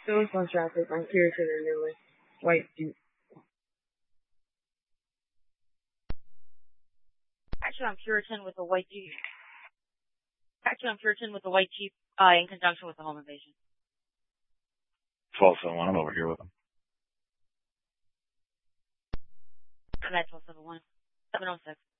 Those on traffic on Puritan and Lily. White Jeep. Actually, I'm Puritan with the white Jeep. In conjunction with the home invasion. 1271, I'm over here with them. I'm at 1271. 706.